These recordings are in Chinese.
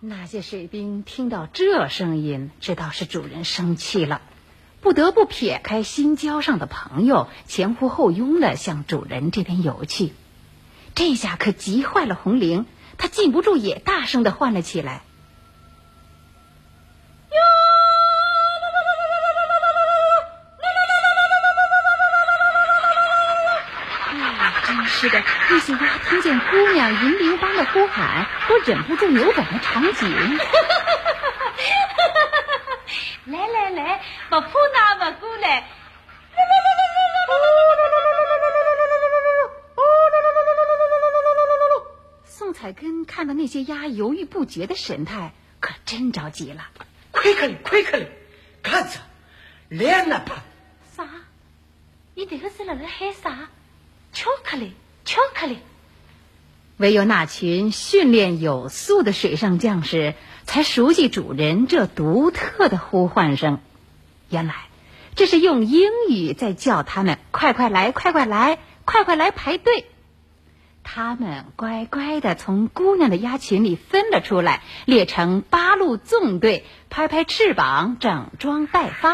那些水兵听到这声音，知道是主人生气了，不得不撇开新交上的朋友，前呼后拥地向主人这边游去。这下可急坏了红绫，他禁不住也大声地唤了起来。真是的，那些鸭听见姑娘银铃般的呼喊，都忍不住扭转了场景。 来来来，不怕那不过来。 宋彩根看到那些鸭犹豫不决的神态，可真着急了。 快克里，看着，连那怕。 啥？你这个是在喊啥？巧克力。 唯有那群训练有素的水上将士才熟悉主人这独特的呼唤声。原来这是用英语在叫他们快快来排队。他们乖乖地从姑娘的鸭群里分了出来，列成8路纵队，拍拍翅膀，整装待发。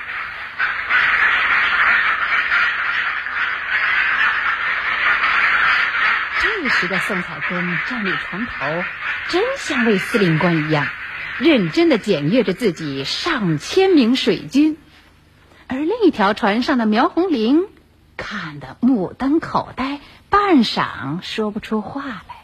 这时的宋彩根站立船头，真像位司令官一样，认真地检阅着自己上千名水军。而另一条船上的苗红绫看得目瞪口呆，半晌说不出话来。